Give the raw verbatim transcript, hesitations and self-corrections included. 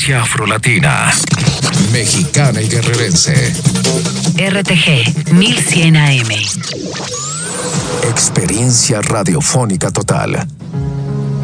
Frecuencia afrolatina, mexicana y guerrerense. R T G mil cien A M. Experiencia radiofónica total.